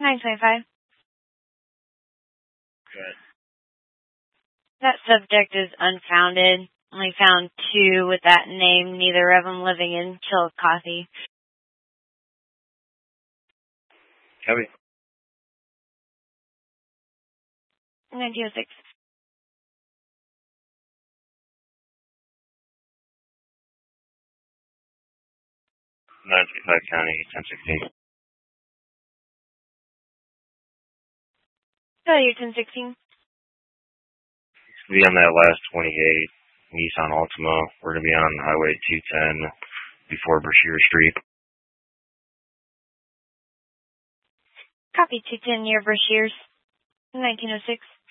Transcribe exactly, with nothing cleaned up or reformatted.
nine twenty-five. Good. That subject is unfounded. Only found two with that name, neither of them living in Chillicothe. Copy. nineteen oh six. nine twenty-five County, ten sixteen. Failure ten sixteen. We'll be on that last twenty-eight Nissan Altima. We're going to be on Highway two ten before Brashear Street. Copy two ten near Brashears. nineteen oh six.